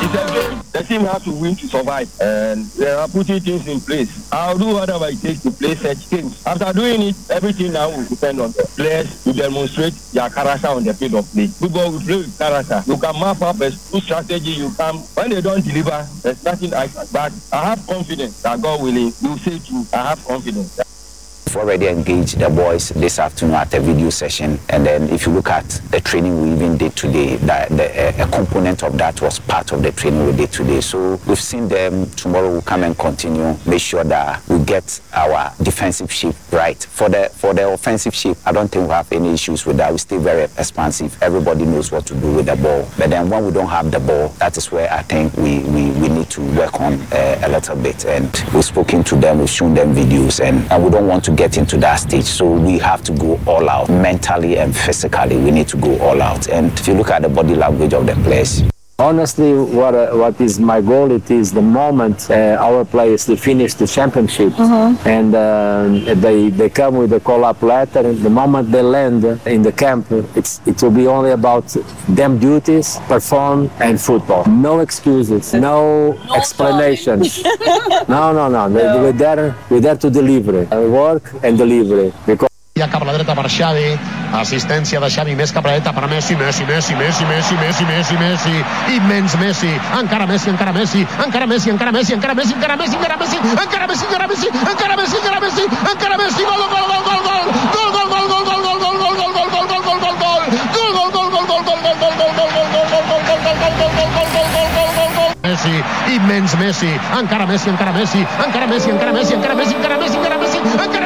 It's a game. The team has to win to survive, and they are putting things in place. I'll do whatever it takes to play such games. After doing it, everything now will depend on the players to demonstrate their character on the field of play. Football will play with character. You can map up a good strategy. You can, when they don't deliver, there's nothing I can. But I have confidence that God willing, you say true. I have confidence. We've already engaged the boys this afternoon at a video session, and then if you look at the training we even did today, a component of that was part of the training we did today. So we've seen them. Tomorrow we'll come and continue, make sure that we get our defensive shape right. For the offensive shape, I don't think we have any issues with that. We stay very expansive. Everybody knows what to do with the ball. But then when we don't have the ball, that is where I think we need to work on a little bit. And we've spoken to them, we've shown them videos, and we don't want to get into that stage. So we have to go all out mentally and physically. We need to go all out. And if you look at the body language of the players, honestly, what is my goal? It is the moment our players they finish the championship and they come with a call-up letter. And the moment they land in the camp, it will be only about them duties, perform, and football. No excuses, no explanations. No. We're there to deliver, work and deliver. Because cap a la dreta per Xavi, assistència de Xavi, més cap a la dreta per Messi, immens Messi, encara Messi, gol,